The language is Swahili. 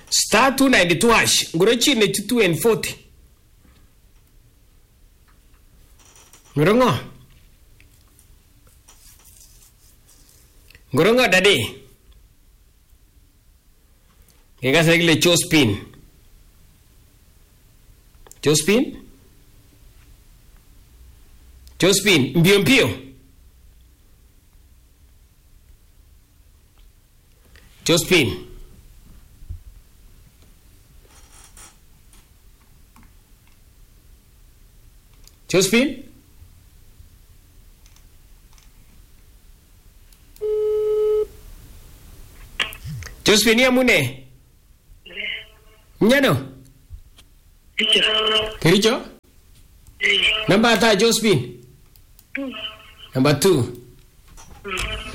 Star 292 hash. Ngorochi ne 240. Ngorongo dadi. Kega segile Jospin. Jospin, mbio mbio. Jospin. Jospin ya mune. Nyano. Kericho? Number ata Jospin? Number 2.